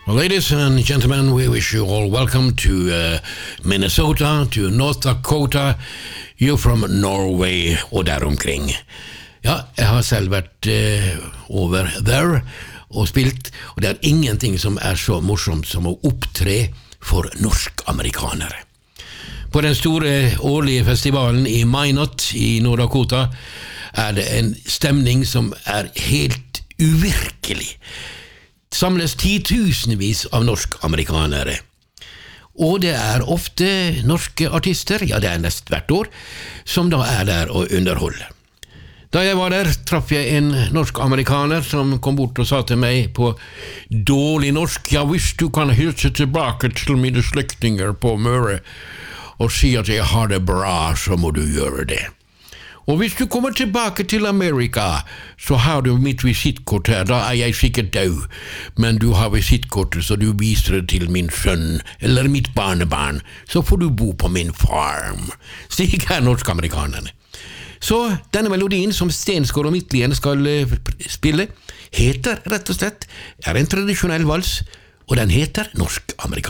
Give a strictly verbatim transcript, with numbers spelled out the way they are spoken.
Well, ladies and gentlemen, we wish you all welcome to uh, Minnesota, to North Dakota. You're from Norway og der omkring. Ja, jeg har selv vært uh, over there og spilt, og det er ingenting som er så morsomt som å opptre for norsk-amerikanere. På den store årlige festivalen i Minot i North Dakota er det en stemning som er helt uvirkelig. Samles titusenvis av norsk-amerikanere. Og det er ofte norske artister, ja det er nest hvert år, som da er der og underholder. Da jeg var der, traff jeg en norsk-amerikaner som kom bort og sa til meg på dårlig norsk, ja hvis du kan hilse tilbake til mine slektinger på Møre og si at jeg har det bra, så må du gjøre det. Og hvis du kommer tilbake til Amerika, så har du mitt visittkort her, da er jeg sikkert død, men du har visitkortet, så du viser det til min sønn, eller mitt barnebarn, så får du bo på min farm. Slik er norsk-amerikanerne. Så denne melodien som Stensgaard og Midtlien skal uh, spille, heter rett og slett, er en tradisjonell vals, og den heter Norsk-amerikaner.